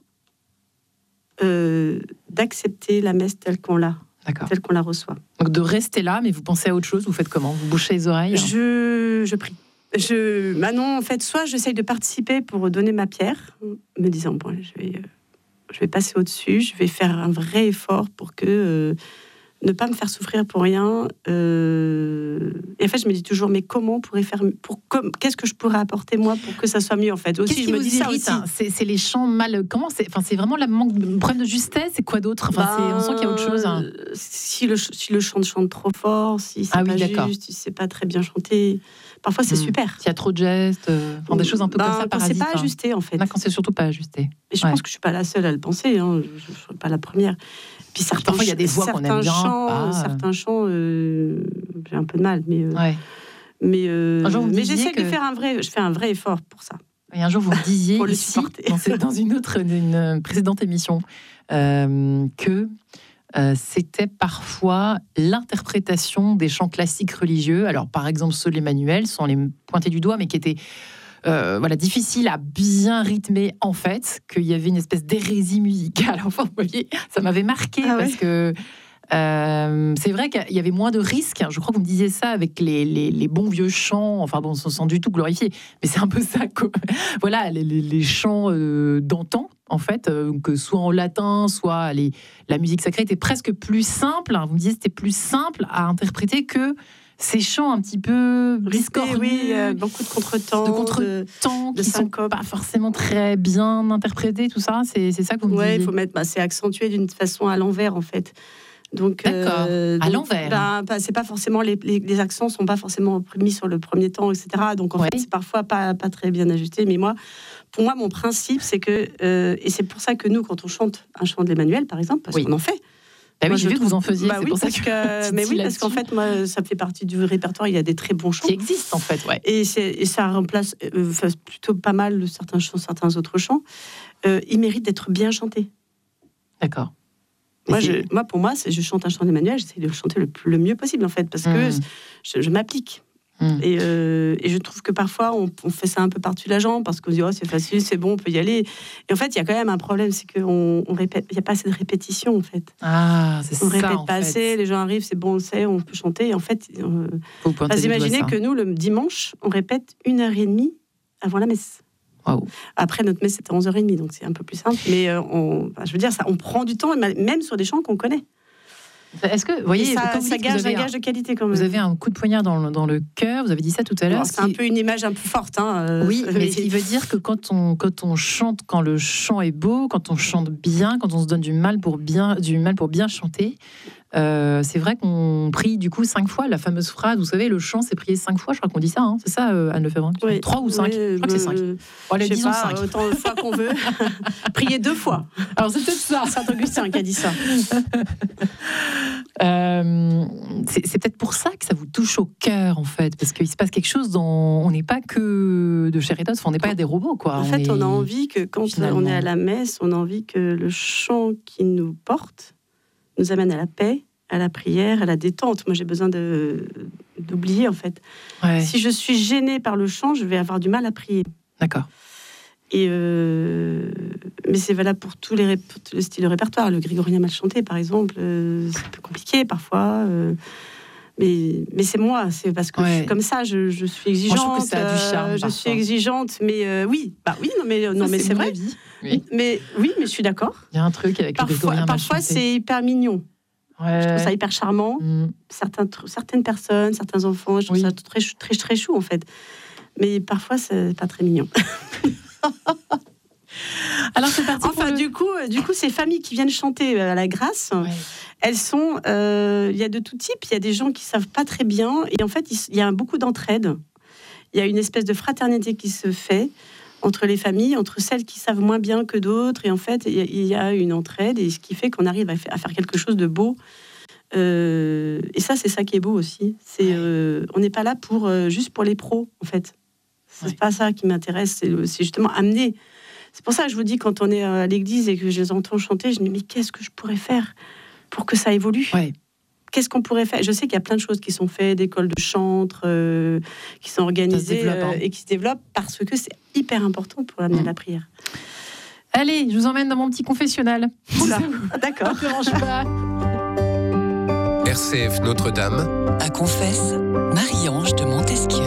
d'accepter la messe telle qu'on l'a. D'accord. Telle qu'on la reçoit. Donc de rester là, mais vous pensez à autre chose, vous faites comment? Vous bouchez les oreilles? Je prie. Maintenant, en fait, soit j'essaye de participer pour donner ma pierre, me disant, bon, je vais passer au-dessus, je vais faire un vrai effort pour que ne pas me faire souffrir pour rien. Et en fait, je me dis toujours, mais comment on pourrait faire, qu'est-ce que je pourrais apporter moi pour que ça soit mieux en fait. Aussi, qu'est-ce qui vous irrite, ça aussi. C'est les chants mal. Comment c'est? Enfin, c'est vraiment le problème de justesse. C'est quoi d'autre? On sent qu'il y a autre chose. Si le chant chante trop fort, si c'est pas juste, si c'est pas très bien chanté. Parfois, c'est super. S'il y a trop de gestes, des choses un peu comme ça, parasites. C'est pas ajusté, en fait. Quand c'est surtout pas ajusté. Et je pense que je suis pas la seule à le penser. Je suis pas la première. Puis parfois, il y a des voix qu'on aime bien. Certains chants, j'ai un peu de mal, mais j'essaie de faire je fais un vrai effort pour ça. Et un jour, vous me disiez pour ici, dans une précédente émission, que c'était parfois l'interprétation des chants classiques religieux. Alors, par exemple, ceux de l'Emmanuel, sans les pointer du doigt, mais qui étaient difficiles à bien rythmer, en fait, qu'il y avait une espèce d'hérésie musicale. Enfin, vous voyez, ça m'avait marqué parce que C'est vrai qu'il y avait moins de risques. Je crois que vous me disiez ça avec les bons vieux chants. Enfin bon, sans du tout glorifier, mais c'est un peu ça. Voilà, les chants d'antan, en fait, que soit en latin, soit la musique sacrée était presque plus simple. Vous me disiez c'était plus simple à interpréter que ces chants un petit peu discordus, oui, beaucoup de contretemps, qui sont pas forcément très bien interprétés, tout ça. C'est ça que vous me disiez. Il faut mettre, c'est accentué d'une façon à l'envers en fait. Donc, à l'envers. C'est pas forcément les accents sont pas forcément mis sur le premier temps, etc. Donc en fait, c'est parfois pas très bien ajusté. Mais pour moi, mon principe, c'est que et c'est pour ça que nous, quand on chante un chant de l'Emmanuel, par exemple, parce qu'on en fait. Oui, j'ai vu que vous en faisiez. C'est pour ça que parce qu'en fait, moi, ça fait partie du répertoire. Il y a des très bons chants qui existent en fait, et ça remplace plutôt pas mal certains chants, certains autres chants. Ils méritent d'être bien chantés. D'accord. Pour moi, je chante un chant d'Emmanuel, j'essaie de le chanter le mieux possible en fait, parce que je m'applique. Et je trouve que parfois on fait ça un peu par-dessus la jambe parce qu'on se dit c'est facile, c'est bon, on peut y aller. Et en fait, il y a quand même un problème, c'est qu'on répète, il n'y a pas assez de répétition en fait. On répète pas assez, les gens arrivent, c'est bon, on le sait, on peut chanter. Et en fait, vous imaginez que nous, le dimanche, on répète 1h30 avant la messe. Wow. Après, notre messe, c'était à 11h30, donc c'est un peu plus simple. Mais je veux dire, on prend du temps, même sur des chants qu'on connaît. Est-ce que, vous voyez, ça gage un gage de qualité quand même. Vous avez un coup de poignard dans le cœur, vous avez dit ça tout à l'heure. C'est un peu une image un peu forte. Oui, mais ce qui veut dire que quand on chante, quand le chant est beau, quand on chante bien, quand on se donne du mal pour bien chanter, c'est vrai qu'on prie du coup 5 fois, la fameuse phrase, vous savez, le chant c'est prié 5 fois, je crois qu'on dit ça, c'est ça Anne Lefebvre, 3 ou 5, je crois que c'est 5. Allez, disons 5. Autant de fois qu'on veut. Prier 2 fois. Alors c'est peut-être ça. Saint Augustin qui a dit ça. C'est peut-être pour ça que ça vous touche au cœur en fait, parce qu'il se passe quelque chose on n'est pas que de chair et d'os, on n'est pas des robots quoi. En fait, on a envie que quand on est à la messe, on a envie que le chant qui nous porte nous amène à la paix, à la prière, à la détente. Moi, j'ai besoin d'oublier, en fait. Ouais. Si je suis gênée par le chant, je vais avoir du mal à prier. D'accord. Et mais c'est valable pour tous les styles de répertoire. Le grégorien mal chanté, par exemple, c'est un peu compliqué parfois. Mais c'est moi, c'est parce que je suis comme ça, je suis exigeante. Moi, je trouve que ça a du charme. Je suis exigeante, mais oui, mais c'est vrai. Oui. Mais je suis d'accord. Il y a un truc avec le grégorien mal chanté. Parfois, c'est hyper mignon. Ouais. Je trouve ça hyper charmant. Certaines personnes, certains enfants, je trouve ça très, très, très chou en fait. Mais parfois, c'est pas très mignon. Alors c'est parti. Enfin, du coup, ces familles qui viennent chanter à la grâce, elles sont. Il y a de tout type. Il y a des gens qui savent pas très bien, et en fait, il y a beaucoup d'entraide. Il y a une espèce de fraternité qui se fait entre les familles, entre celles qui savent moins bien que d'autres, et en fait, il y a une entraide, et ce qui fait qu'on arrive à faire quelque chose de beau. Et ça, c'est ça qui est beau aussi. On n'est pas là juste pour les pros, en fait. C'est pas ça qui m'intéresse. C'est justement amener. C'est pour ça que je vous dis, quand on est à l'église et que je les entends chanter, je me dis, mais qu'est-ce que je pourrais faire pour que ça évolue ? Qu'est-ce qu'on pourrait faire ? Je sais qu'il y a plein de choses qui sont faites, d'écoles de chantre, qui sont organisées et qui se développent parce que c'est hyper important pour amener la prière. Allez, je vous emmène dans mon petit confessionnal. D'accord. Ne dérange pas. RCF Notre-Dame. À confesse, Marie-Ange de Montesquieu.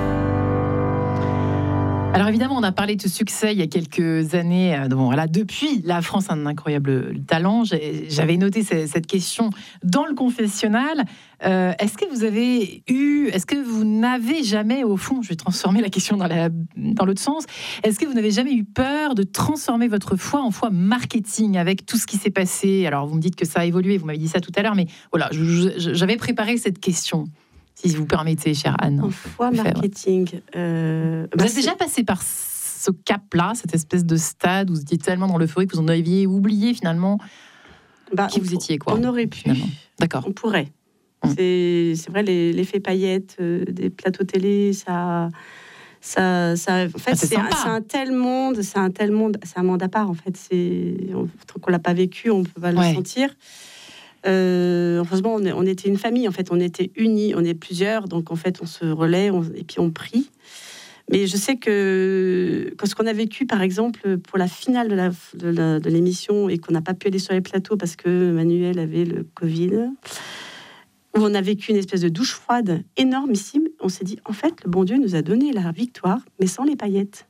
Alors évidemment, on a parlé de succès il y a quelques années. Depuis, la France a un incroyable talent. J'avais noté cette question dans le confessionnal. Est-ce que vous n'avez jamais, au fond, je vais transformer la question dans l'autre sens, est-ce que vous n'avez jamais eu peur de transformer votre foi en foi marketing avec tout ce qui s'est passé ? Alors vous me dites que ça a évolué, vous m'avez dit ça tout à l'heure, mais voilà, j'avais préparé cette question. Si vous permettez, chère Anne. En foi marketing. Vous êtes déjà passé par ce cap-là, cette espèce de stade où vous étiez tellement dans l'euphorie que vous en aviez oublié finalement qui vous étiez, quoi. On aurait pu. Finalement. D'accord. On pourrait. C'est vrai, l'effet paillettes des plateaux télé, ça en fait, c'est un tel monde, c'est un monde à part, en fait. Tant qu'on l'a pas vécu, on peut pas le sentir. Heureusement, on était une famille, en fait, on était unis, on est plusieurs, donc en fait, on se relaie et puis on prie. Mais je sais que ce qu'on a vécu, par exemple, pour la finale de l'émission et qu'on n'a pas pu aller sur les plateaux parce que Manuel avait le Covid, où on a vécu une espèce de douche froide énormissime, on s'est dit, en fait, le bon Dieu nous a donné la victoire, mais sans les paillettes.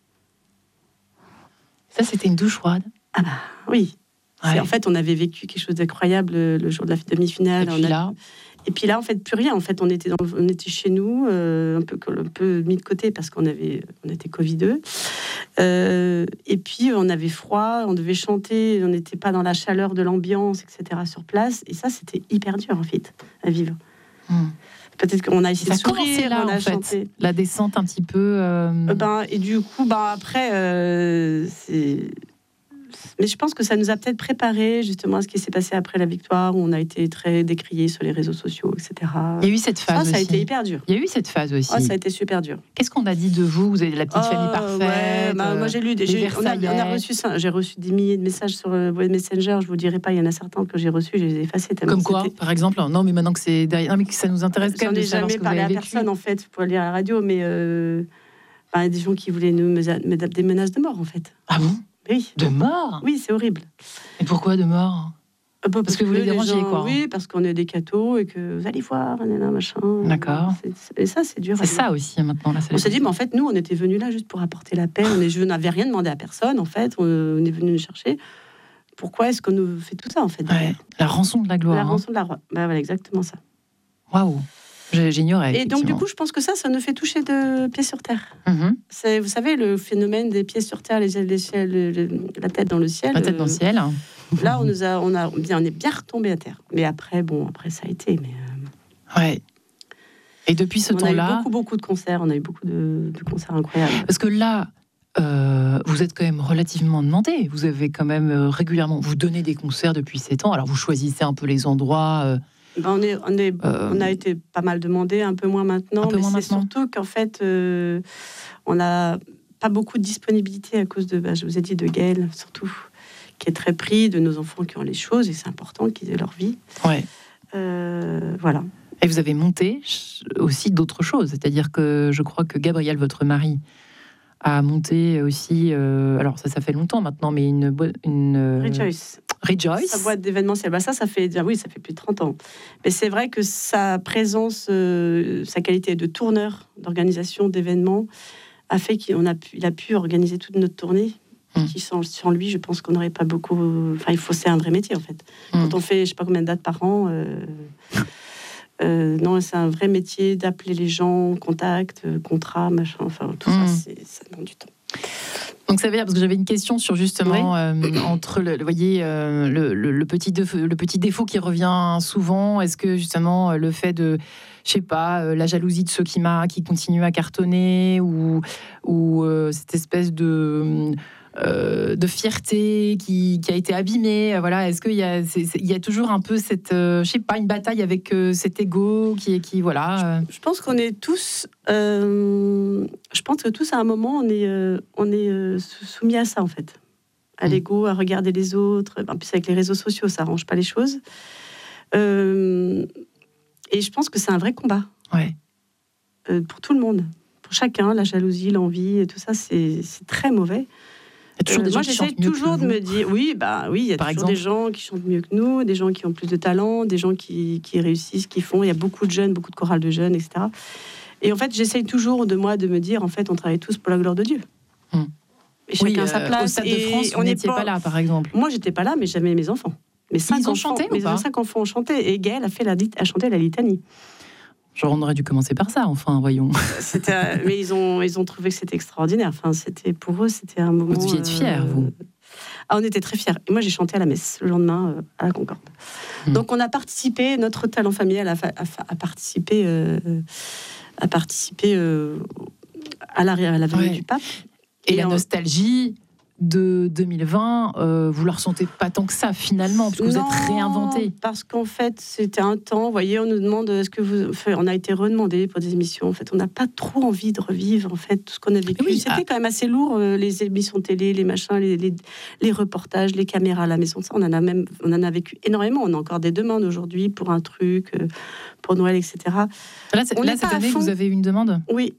Ça, c'était une douche froide? Ah bah oui. Ouais. En fait, on avait vécu quelque chose d'incroyable le jour de la demi-finale. Et puis là, en fait, plus rien. En fait, on était chez nous, un peu mis de côté parce on était Covideux. Et puis, on avait froid, on devait chanter, on n'était pas dans la chaleur de l'ambiance, etc. sur place. Et ça, c'était hyper dur, en fait, à vivre. Peut-être qu'on a essayé de sourire, là, on a chanté. La descente un petit peu... et du coup, après, c'est... Mais je pense que ça nous a peut-être préparé justement à ce qui s'est passé après la victoire, où on a été très décriés sur les réseaux sociaux, etc. Il y a eu cette phase aussi. Ça a été hyper dur. Il y a eu cette phase aussi. Ça a été super dur. Qu'est-ce qu'on a dit de vous? Vous avez la petite famille parfaite. Moi, j'ai lu j'ai reçu des milliers de messages sur Messenger. Je vous dirai pas, il y en a certains que j'ai reçus, je les ai effacés. Comme quoi, par exemple? Non, mais maintenant que c'est derrière, mais que ça nous intéresse quand même de savoir ce que vous avez vécu. J'en ai jamais parlé à personne en fait pour aller à la radio, mais des gens qui voulaient des menaces de mort en fait. Ah bon? Oui. De mort? Oui, c'est horrible. Et pourquoi de mort? Parce que vous les dérangez, quoi. Oui, parce qu'on est des cathos et que vous allez voir, machin. D'accord. Et ça, c'est dur. C'est ça aussi, maintenant. Là, on s'est dit, mais en fait, nous, on était venus là juste pour apporter la paix. Je n'avais rien demandé à personne, en fait. On est venus nous chercher. Pourquoi est-ce qu'on nous fait tout ça, en fait? La rançon de la gloire. La rançon de la gloire. Voilà, exactement ça. Waouh. J'ignorais. Et donc, du coup, je pense que ça nous fait toucher de pieds sur terre. Vous savez, le phénomène des pieds sur terre, la tête dans le ciel. La tête dans le ciel. Là, on est bien retombé à terre. Mais après, ça a été. Ouais. Et depuis ce temps-là... On a eu beaucoup de concerts. On a eu beaucoup de concerts incroyables. Parce que là, vous êtes quand même relativement demandé. Vous avez quand même régulièrement... Vous donnez des concerts depuis 7 ans. Alors, vous choisissez un peu les endroits... on a été pas mal demandé, un peu moins maintenant. Surtout qu'en fait, on n'a pas beaucoup de disponibilité à cause de, je vous ai dit, de Gaël, surtout, qui est très pris, de nos enfants qui ont les choses, et c'est important qu'ils aient leur vie. Ouais. Voilà. Et vous avez monté aussi d'autres choses. C'est-à-dire que je crois que Gabriel, votre mari, a monté aussi... alors, ça fait longtemps maintenant, mais une Rejoice. Sa boîte d'événementiel. Ça fait plus de 30 ans. Mais c'est vrai que sa présence, sa qualité de tourneur, d'organisation d'événements, a fait qu'il a pu organiser toute notre tournée. Qui sans lui, je pense qu'on n'aurait pas beaucoup... c'est un vrai métier, en fait. Quand on fait, je sais pas combien de dates par an... non, c'est un vrai métier d'appeler les gens, contact, contrat, machin... tout ça, ça demande du temps. Donc ça veut dire, parce que j'avais une question sur justement entre le petit défaut qui revient souvent, est-ce que justement le fait de, je sais pas, la jalousie de ceux qui continuent à cartonner ou cette espèce de fierté qui a été abîmée, voilà, est-ce qu'il y a toujours un peu cette, je sais pas, une bataille avec cet ego qui voilà. Je pense qu'on est tous, je pense que tous à un moment on est soumis à ça en fait, à l'ego, à regarder les autres. En plus avec les réseaux sociaux, ça arrange pas les choses. Et je pense que c'est un vrai combat. Ouais. Pour tout le monde, pour chacun, la jalousie, l'envie, et tout ça, c'est très mauvais. Moi, j'essaie toujours de me dire, il y a toujours des gens qui chantent mieux que nous, des gens qui ont plus de talent, des gens qui réussissent, qui font. Il y a beaucoup de jeunes, beaucoup de chorales de jeunes, etc. Et en fait, j'essaie toujours de me dire, en fait, on travaille tous pour la gloire de Dieu. Et chacun sa place. Au Stade de France, on n'était pas là, par exemple. Moi, j'étais pas là, mais j'avais mes enfants. Mes 5 enfants ont chanté, et Gaël a chanté la litanie. Genre, on aurait dû commencer par ça, enfin, voyons. Mais ils ont trouvé que c'était extraordinaire. Enfin, pour eux, c'était un moment... Vous deviez être fiers, vous. On était très fiers. Et moi, j'ai chanté à la messe le lendemain à la Concorde. Donc, on a participé, notre talent familial a participé à la venue du pape. Et la nostalgie de 2020, vous le ressentez pas tant que ça finalement, parce que vous êtes réinventé. Parce qu'en fait, c'était un temps, vous voyez, on nous demande on a été redemandé pour des émissions. En fait, on n'a pas trop envie de revivre en fait tout ce qu'on a vécu. Oui, c'était quand même assez lourd, les émissions télé, les machins, les reportages, les caméras à la maison. Ça, on en a vécu énormément. On a encore des demandes aujourd'hui pour un truc, pour Noël, etc. Là cette année, vous avez une demande ? Oui.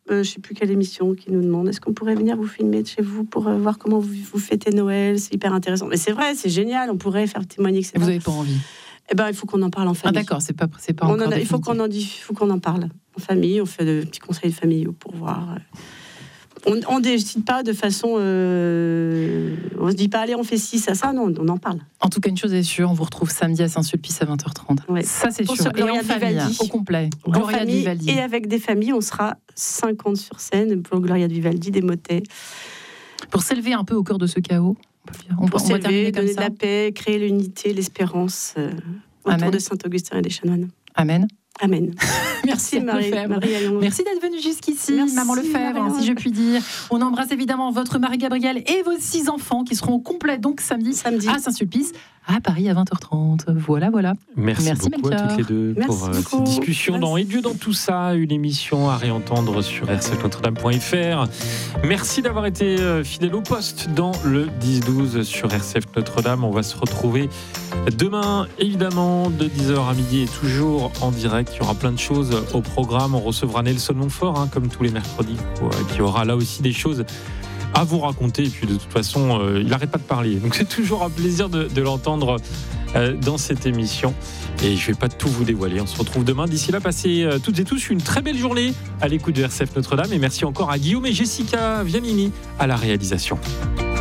je ne sais plus quelle émission qui nous demande est-ce qu'on pourrait venir vous filmer de chez vous pour voir comment vous fêtez Noël, c'est hyper intéressant. Mais c'est vrai, c'est génial, on pourrait faire témoigner, etc. Vous n'avez pas envie? Eh ben, il faut qu'on en parle en famille. Ah d'accord, c'est pas encore il faut qu'on en parle en famille, on fait de petits conseils familiaux pour voir. On décide pas de façon... on se dit pas, allez, on fait ci, ça, non, on en parle. En tout cas, une chose est sûre, on vous retrouve samedi à Saint-Sulpice à 20h30. Ouais. Ça, c'est sûr. Et en famille, au complet. Gloria de Vivaldi. Et avec des familles, on sera 50 sur scène pour Gloria de Vivaldi, des motets. Pour s'élever un peu au cœur de ce chaos, on va terminer comme ça. Donner de la paix, créer l'unité, l'espérance autour de Saint-Augustin et des chanoines. Amen. Amen. Merci Marie Merci d'être venue jusqu'ici, Maman Lefebvre, si je puis dire. On embrasse évidemment votre Marie-Gabrielle et vos 6 enfants qui seront au complet donc samedi. À Saint-Sulpice, à Paris à 20h30. Voilà. Merci beaucoup Melchior. à toutes les deux pour cette discussion dans Et Dieu dans tout ça, une émission à réentendre sur rcfnotredame.fr. Merci d'avoir été fidèle au poste dans le 10-12 sur RCF Notre-Dame. On va se retrouver demain, évidemment, de 10h à midi et toujours en direct. Il y aura plein de choses au programme. On recevra Nelson Montfort, comme tous les mercredis, qui aura là aussi des choses à vous raconter. Et puis de toute façon, il n'arrête pas de parler. Donc c'est toujours un plaisir de l'entendre dans cette émission. Et je ne vais pas tout vous dévoiler. On se retrouve demain. D'ici là, passez toutes et tous une très belle journée à l'écoute de RCF Notre-Dame. Et merci encore à Guillaume et Jessica Vianini à la réalisation.